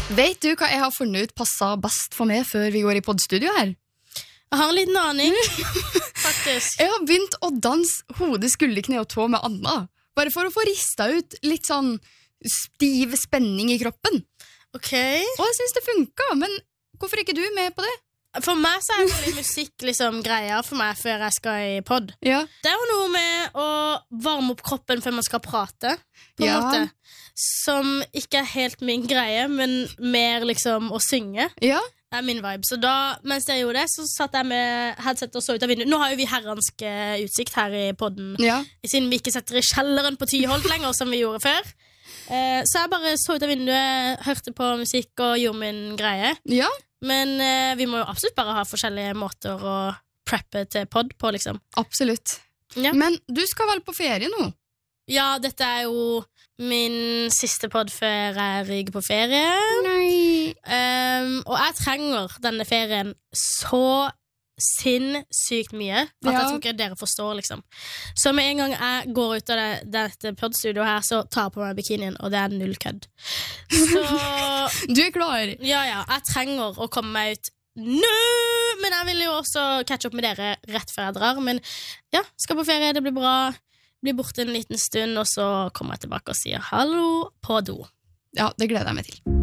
Vet du hva jeg har funnet ut passet best for meg før vi går i poddstudio her? Jeg har en liten aning, faktisk. Jeg har begynt å danse hode, skulder, kne og tå med Anna. Bare for å få ristet ut litt sånn stiv spenning i kroppen. Ok. Og jeg synes det funket, men hvorfor er ikke du med på det? For meg så er det musikk liksom greier for meg før jeg skal i podd. Ja. Det er jo noe med å varme opp kroppen før man skal prate, på en måte. Som ikke er helt min greie, men mer liksom å synge. Ja. Det er min vibe. Så da, mens jeg gjorde det, så satt jeg med headset og så ut av vinduet. Nå har jo vi herransk utsikt her i podden, siden vi ikke setter i kjelleren på Tyholt lenger, som vi gjorde før. Så jeg bare så ut av vinduet, hørte på musikk og gjorde min greie. Ja. Men vi må jo absolutt bare ha forskjellige måter å preppe til podd på, liksom. Absolutt. Ja. Men du skal vel på ferie nå? Ja, dette er jo min siste podd før jeg ryker på ferie. Nei. Og jeg trenger denne ferien så sinnssykt mye at jeg tror ikke dere forstår, liksom. Så med en gang jeg går ut av dette poddstudioet her, så tar jeg på meg bikinien, og det er null kødd. Så du er klar? Ja, jeg trenger å komme meg ut nå, men jeg vil jo også catch opp med dere rett før jeg drar. Men ja, skal på ferie, det blir bra. Blir borte en liten stund, og så kommer jeg tilbake og sier hallo på do. Ja, det gleder jeg meg til.